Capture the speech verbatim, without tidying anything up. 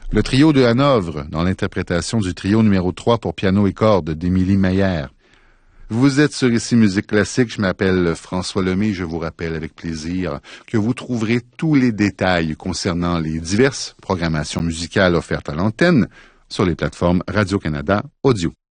Le trio de Hanovre, dans l'interprétation du trio numéro trois pour piano et cordes d'Émilie Maillère. Vous êtes sur Ici Musique Classique, je m'appelle François Lemay, je vous rappelle avec plaisir que vous trouverez tous les détails concernant les diverses programmations musicales offertes à l'antenne sur les plateformes Radio-Canada Audio.